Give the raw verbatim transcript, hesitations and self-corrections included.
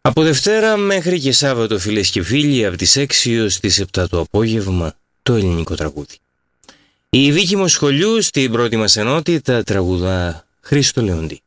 Από Δευτέρα μέχρι και Σάββατο, φίλες και φίλοι, από τις έξι έως τις επτά το απόγευμα, το ελληνικό τραγούδι. Η Βίκη Μοσχολιού στην πρώτη μας ενότητα τραγουδά Χρήστο Λεοντή.